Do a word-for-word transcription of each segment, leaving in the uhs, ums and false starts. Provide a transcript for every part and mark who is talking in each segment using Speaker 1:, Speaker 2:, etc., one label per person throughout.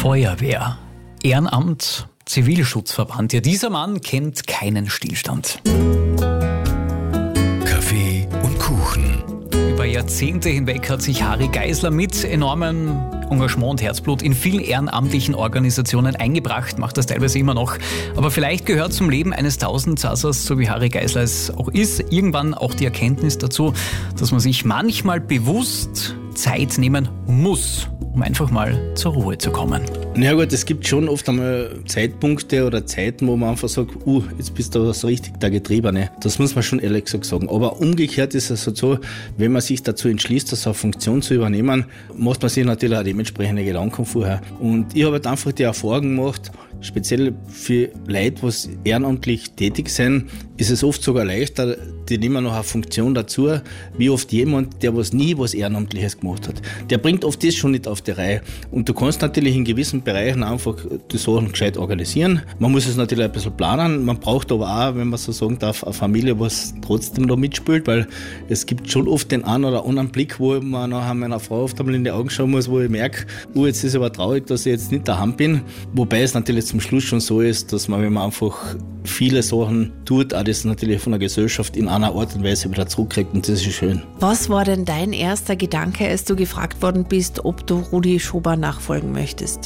Speaker 1: Feuerwehr, Ehrenamt, Zivilschutzverband. Ja, dieser Mann kennt keinen Stillstand.
Speaker 2: Kaffee und Kuchen.
Speaker 1: Über Jahrzehnte hinweg hat sich Harry Geisler mit enormem Engagement und Herzblut in vielen ehrenamtlichen Organisationen eingebracht, macht das teilweise immer noch. Aber vielleicht gehört zum Leben eines Tausendsassers, so wie Harry Geisler es auch ist, irgendwann auch die Erkenntnis dazu, dass man sich manchmal bewusst Zeit nehmen muss, um einfach mal zur Ruhe zu kommen.
Speaker 3: Na ja gut, es gibt schon oft einmal Zeitpunkte oder Zeiten, wo man einfach sagt, uh, jetzt bist du so richtig der Getriebene. Das muss man schon ehrlich gesagt sagen. Aber umgekehrt ist es so, wenn man sich dazu entschließt, so eine Funktion zu übernehmen, macht man sich natürlich auch dementsprechende Gedanken vorher. Und ich habe halt einfach die Erfahrung gemacht, speziell für Leute, die ehrenamtlich tätig sind, ist es oft sogar leichter, die nehmen noch eine Funktion dazu, wie oft jemand, der was nie was Ehrenamtliches gemacht hat. Der bringt oft das schon nicht auf die Reihe. Und du kannst natürlich in gewissen Bereichen einfach die Sachen gescheit organisieren. Man muss es natürlich ein bisschen planen. Man braucht aber auch, wenn man so sagen darf, eine Familie, was trotzdem da mitspielt, weil es gibt schon oft den einen oder anderen Blick, wo man nachher meiner Frau oft einmal in die Augen schauen muss, wo ich merke, oh, jetzt ist es aber traurig, dass ich jetzt nicht daheim bin. Wobei es natürlich zum Schluss schon so ist, dass man, wenn man einfach viele Sachen tut, auch das natürlich von der Gesellschaft in einer Art und Weise wieder zurückkriegt, und das ist schön.
Speaker 4: Was war denn dein erster Gedanke, als du gefragt worden bist, ob du Rudi Schober nachfolgen möchtest?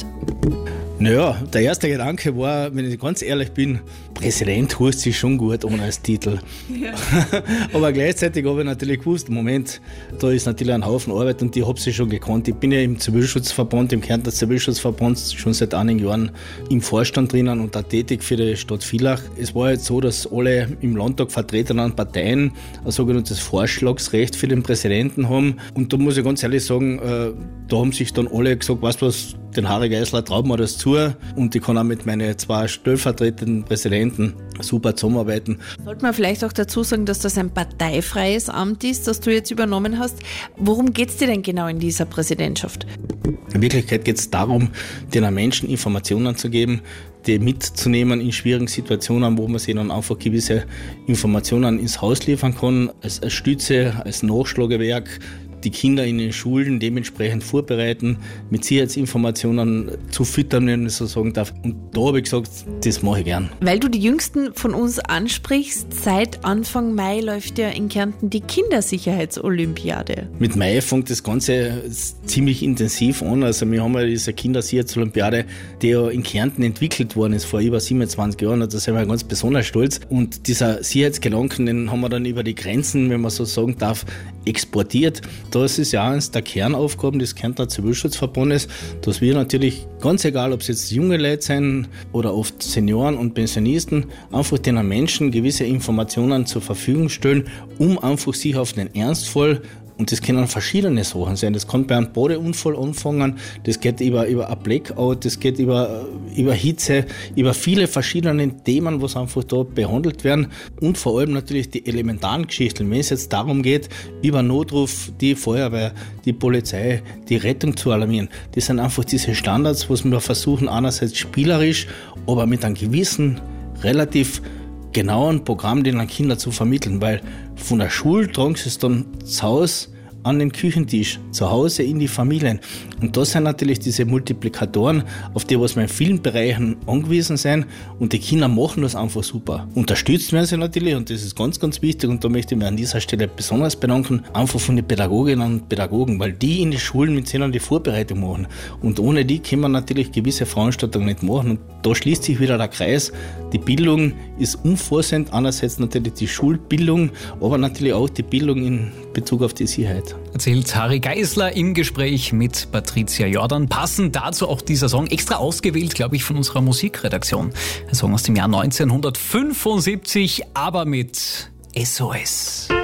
Speaker 3: Naja, der erste Gedanke war, wenn ich ganz ehrlich bin, Präsident heißt sich schon gut ohne als Titel. Ja. Aber gleichzeitig habe ich natürlich gewusst, Moment, da ist natürlich ein Haufen Arbeit und die habe ich schon gekannt. Ich bin ja im Zivilschutzverband, im Kärntner Zivilschutzverband schon seit einigen Jahren im Vorstand drinnen und da tätig für die Stadt Villach. Es war jetzt so, dass alle im Landtag vertretenen Parteien ein sogenanntes Vorschlagsrecht für den Präsidenten haben. Und da muss ich ganz ehrlich sagen, da haben sich dann alle gesagt, weißt du was, den Harry Geisler traut mir das zu und ich kann auch mit meinen zwei stellvertretenden Präsidenten super zusammenarbeiten.
Speaker 4: Sollte man vielleicht auch dazu sagen, dass das ein parteifreies Amt ist, das du jetzt übernommen hast. Worum geht es dir denn genau in dieser Präsidentschaft?
Speaker 3: In Wirklichkeit geht es darum, den Menschen Informationen zu geben, die mitzunehmen in schwierigen Situationen, wo man sich dann einfach gewisse Informationen ins Haus liefern kann, als, als Stütze, als Nachschlagewerk, die Kinder in den Schulen dementsprechend vorbereiten, mit Sicherheitsinformationen zu füttern, wenn ich so sagen darf. Und da habe ich gesagt, das mache ich gern.
Speaker 4: Weil du die Jüngsten von uns ansprichst, seit Anfang Mai läuft ja in Kärnten die Kindersicherheitsolympiade.
Speaker 3: Mit Mai fängt das Ganze ziemlich intensiv an. Also wir haben ja diese Kindersicherheitsolympiade, die ja in Kärnten entwickelt worden ist vor über siebenundzwanzig Jahren. Und da sind wir ganz besonders stolz. Und dieser Sicherheitsgedanken, den haben wir dann über die Grenzen, wenn man so sagen darf, exportiert. Das ist ja eines der Kernaufgaben des Kärntner Zivilschutzverbandes, dass wir natürlich, ganz egal ob es jetzt junge Leute sind oder oft Senioren und Pensionisten, einfach den Menschen gewisse Informationen zur Verfügung stellen, um einfach sich auf den Ernstfall, und das können verschiedene Sachen sein. Das kann bei einem Badeunfall anfangen, das geht über, über ein Blackout, das geht über, über Hitze, über viele verschiedene Themen, was einfach da behandelt werden. Und vor allem natürlich die elementaren Geschichten. Wenn es jetzt darum geht, über Notruf, die Feuerwehr, die Polizei, die Rettung zu alarmieren. Das sind einfach diese Standards, was wir versuchen, einerseits spielerisch, aber mit einem gewissen, relativ genauen Programm den Kindern zu vermitteln, weil von der Schule tragen sie es dann zu Hause an den Küchentisch, zu Hause in die Familien. Und das sind natürlich diese Multiplikatoren, auf die was wir in vielen Bereichen angewiesen sind. Und die Kinder machen das einfach super. Unterstützt werden sie natürlich, und das ist ganz, ganz wichtig. Und da möchte ich mich an dieser Stelle besonders bedanken, einfach von den Pädagoginnen und Pädagogen, weil die in den Schulen mit denen die Vorbereitung machen. Und ohne die können wir natürlich gewisse Veranstaltungen nicht machen. Und da schließt sich wieder der Kreis. Die Bildung ist umfassend, einerseits natürlich die Schulbildung, aber natürlich auch die Bildung in Bezug auf die Sicherheit.
Speaker 1: Erzählt Harry Geisler im Gespräch mit Patricia Jordan. Passend dazu auch dieser Song, extra ausgewählt, glaube ich, von unserer Musikredaktion. Ein Song aus dem Jahr neunzehnhundertfünfundsiebzig, aber mit S O S.